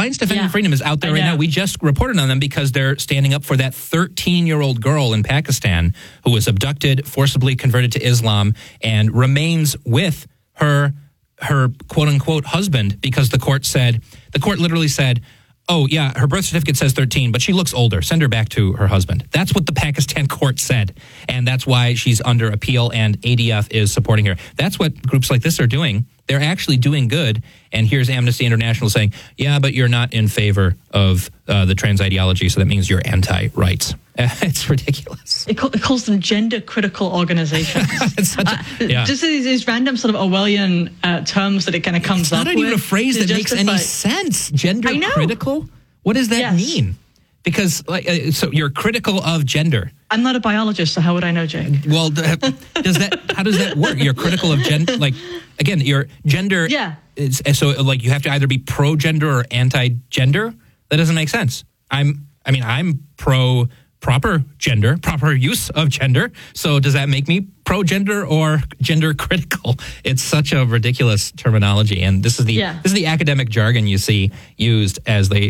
Alliance Defending Freedom is out there right now. We just reported on them because they're standing up for that 13-year-old girl in Pakistan who was abducted, forcibly converted to Islam, and remains with her quote-unquote husband because the court literally said, oh, yeah, her birth certificate says 13, but she looks older. Send her back to her husband. That's what the Pakistan court said, and that's why she's under appeal, and ADF is supporting her. That's what groups like this are doing. They're actually doing good, and here's Amnesty International saying, yeah, but you're not in favor of the trans ideology, so that means you're anti-rights. It's ridiculous. It calls them gender-critical organizations. Just these random sort of Orwellian terms that it kind of comes up with. It's not even a phrase that makes any sense. Gender-critical? What does that mean? Because, so you're critical of gender. I'm not a biologist, so how would I know, Jake? Well, how does that work? You're critical of gender? Like, again, your gender is, so like you have to either be pro-gender or anti-gender? That doesn't make sense. I'm pro proper gender, proper use of gender. So does that make me pro-gender or gender critical? It's such a ridiculous terminology, and this is the academic jargon you see justify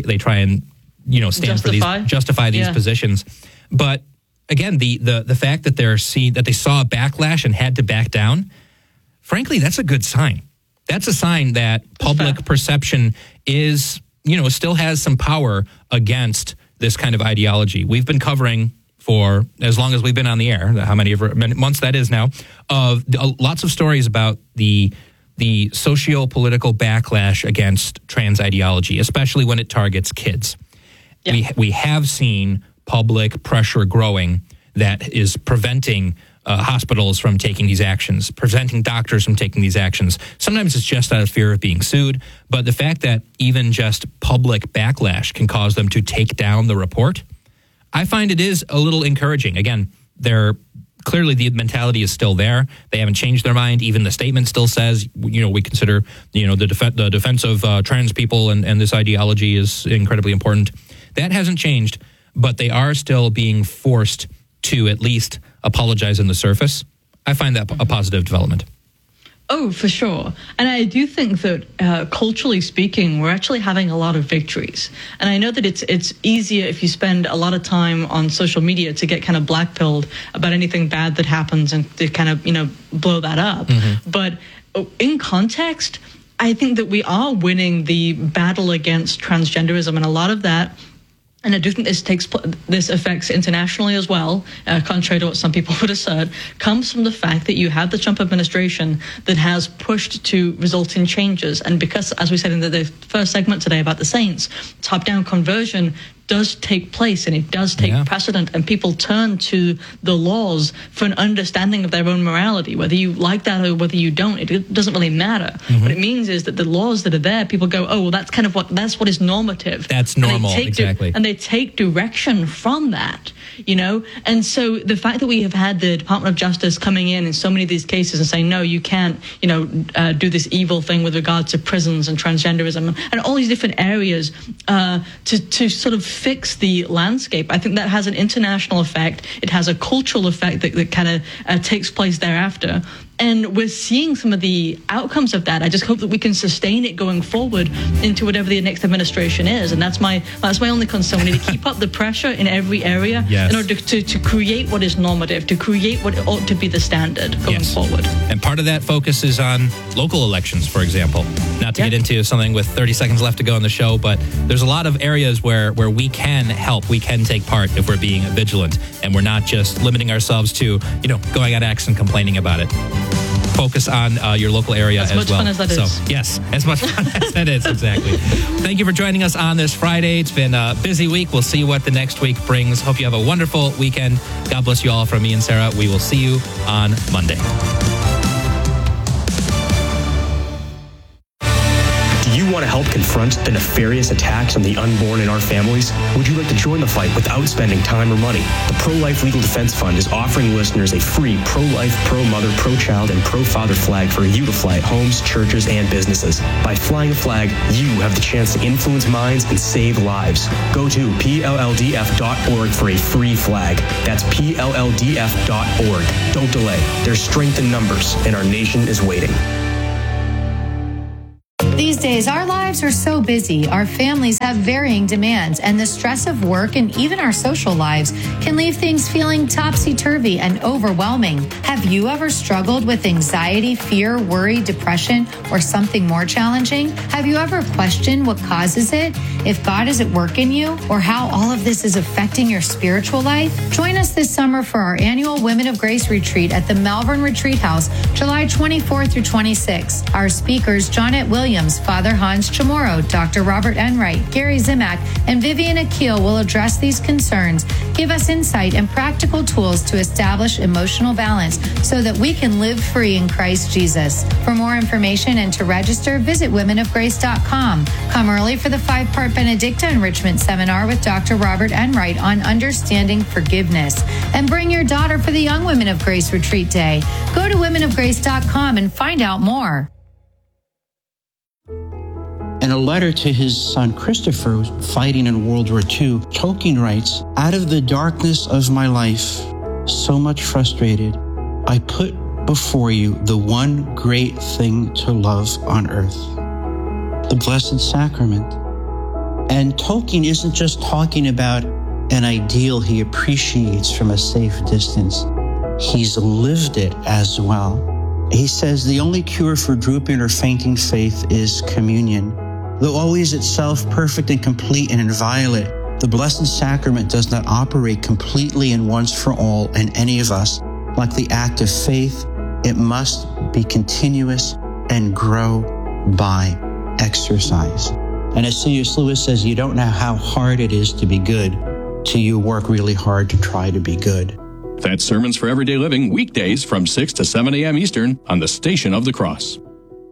these positions. But again, the fact that they saw a backlash and had to back down, frankly, that's a good sign. That's a sign that public perception is, still has some power against this kind of ideology. We've been covering for as long as we've been on the air, how many months that is now, of lots of stories about the socio-political backlash against trans ideology, especially when it targets kids. Yeah. We have seen public pressure growing that is preventing hospitals from taking these actions, preventing doctors from taking these actions. Sometimes it's just out of fear of being sued, but the fact that even just public backlash can cause them to take down the report, I find it is a little encouraging. Again, clearly the mentality is still there. They haven't changed their mind. Even the statement still says, we consider, the defense of trans people and this ideology is incredibly important. That hasn't changed, but they are still being forced to at least apologize on the surface. I find that a positive development. Oh, for sure. And I do think that culturally speaking, we're actually having a lot of victories. And I know that it's easier if you spend a lot of time on social media to get kind of blackpilled about anything bad that happens and to kind of, blow that up. Mm-hmm. But in context, I think that we are winning the battle against transgenderism, and a lot of that. And I do think this affects internationally as well, contrary to what some people would assert, comes from the fact that you have the Trump administration that has pushed to result in changes. And because, as we said in the first segment today about the Saints, top-down conversion does take place and it does take precedent, and people turn to the laws for an understanding of their own morality. Whether you like that or whether you don't, it doesn't really matter. Mm-hmm. What it means is that the laws that are there, people go, oh, well, that's what is normative. That's normal, exactly. And they take direction from that, And so the fact that we have had the Department of Justice coming in so many of these cases and saying, no, you can't, do this evil thing with regard to prisons and transgenderism and all these different areas to sort of fix the landscape. I think that has an international effect. It has a cultural effect that kind of takes place thereafter. And we're seeing some of the outcomes of that. I just hope that we can sustain it going forward into whatever the next administration is. And that's my only concern. We need to keep up the pressure in every area in order to create what is normative, to create what ought to be the standard going forward. And part of that focus is on local elections, for example. Not to get into something with 30 seconds left to go in the show, but there's a lot of areas where we can help, we can take part if we're being vigilant, and we're not just limiting ourselves to, going on X and complaining about it. Focus on your local area as well. As much fun as that is. Yes, as much fun as that is, exactly. Thank you for joining us on this Friday. It's been a busy week. We'll see what the next week brings. Hope you have a wonderful weekend. God bless you all from me and Sarah. We will see you on Monday. Do you want to help confront the nefarious attacks on the unborn in our families? Would you like to join the fight without spending time or money? The Pro-Life Legal Defense Fund is offering listeners a free pro-life, pro-mother, pro-child, and pro-father flag for you to fly at homes, churches, and businesses. By flying a flag, you have the chance to influence minds and save lives. Go to PLLDF.org for a free flag. That's PLLDF.org. Don't delay. There's strength in numbers, and our nation is waiting. These days, our lives are so busy, our families have varying demands, and the stress of work and even our social lives can leave things feeling topsy-turvy and overwhelming. Have you ever struggled with anxiety, fear, worry, depression, or something more challenging? Have you ever questioned what causes it, if God is at work in you, or how all of this is affecting your spiritual life? Join us this summer for our annual Women of Grace Retreat at the Malvern Retreat House, July 24 through 26. Our speakers, Johnette Williams, Father Hans Chamorro, Dr. Robert Enright, Gary Zimak, and Vivian Akil will address these concerns, give us insight and practical tools to establish emotional balance so that we can live free in Christ Jesus. For more information and to register, visit womenofgrace.com. Come early for the 5-part Benedicta Enrichment Seminar with Dr. Robert Enright on understanding forgiveness. And bring your daughter for the Young Women of Grace Retreat Day. Go to womenofgrace.com and find out more. In a letter to his son Christopher, fighting in World War II, Tolkien writes, "Out of the darkness of my life, so much frustrated, I put before you the one great thing to love on earth, the Blessed Sacrament." And Tolkien isn't just talking about an ideal he appreciates from a safe distance. He's lived it as well. He says the only cure for drooping or fainting faith is communion. Though always itself perfect and complete and inviolate, the Blessed Sacrament does not operate completely and once for all in any of us. Like the act of faith, it must be continuous and grow by exercise. And as C.S. Lewis says, you don't know how hard it is to be good till you work really hard to try to be good. That's Sermons for Everyday Living, weekdays from 6 to 7 a.m. Eastern on the Station of the Cross.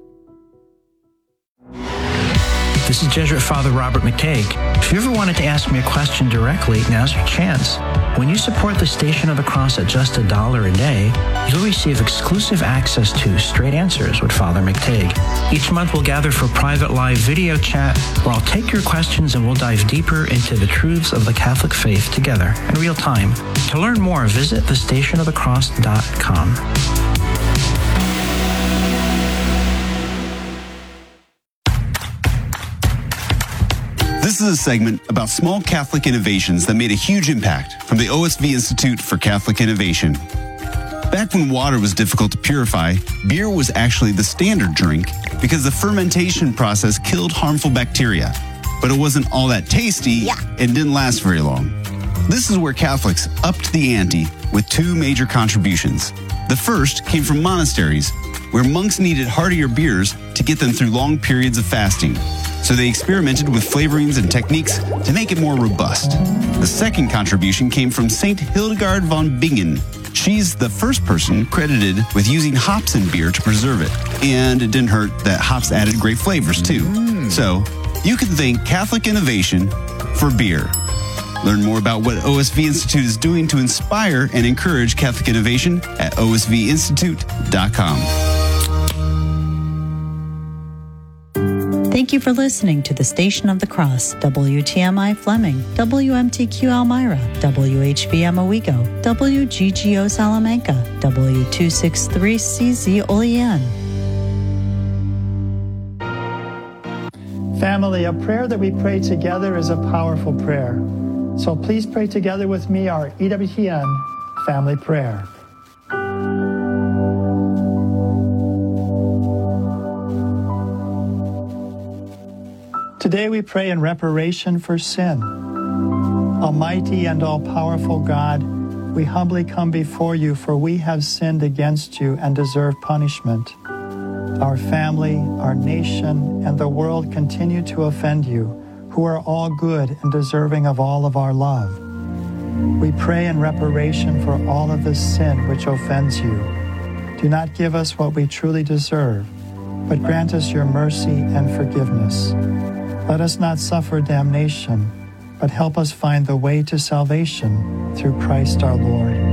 This is Jesuit Father Robert McTague. If you ever wanted to ask me a question directly, now's your chance. When you support the Station of the Cross at just $1 a day, you'll receive exclusive access to Straight Answers with Father McTague. Each month we'll gather for private live video chat where I'll take your questions and we'll dive deeper into the truths of the Catholic faith together in real time. To learn more, visit thestationofthecross.com. This is a segment about small Catholic innovations that made a huge impact from the OSV Institute for Catholic Innovation. Back when water was difficult to purify, beer was actually the standard drink because the fermentation process killed harmful bacteria. But it wasn't all that tasty and didn't last very long. This is where Catholics upped the ante with 2 major contributions. The first came from monasteries, where monks needed heartier beers to get them through long periods of fasting. So they experimented with flavorings and techniques to make it more robust. The second contribution came from St. Hildegard von Bingen. She's the first person credited with using hops in beer to preserve it. And it didn't hurt that hops added great flavors too. So you can thank Catholic innovation for beer. Learn more about what OSV Institute is doing to inspire and encourage Catholic innovation at osvinstitute.com. Thank you for listening to the Station of the Cross, WTMI Fleming, WMTQ Elmira, WHBM Owego, WGGO Salamanca, W263CZ Olean. Family, a prayer that we pray together is a powerful prayer. So please pray together with me our EWTN family prayer. Today we pray in reparation for sin. Almighty and all-powerful God, we humbly come before you, for we have sinned against you and deserve punishment. Our family, our nation, and the world continue to offend you, who are all good and deserving of all of our love. We pray in reparation for all of this sin which offends you. Do not give us what we truly deserve, but grant us your mercy and forgiveness. Let us not suffer damnation, but help us find the way to salvation through Christ our Lord.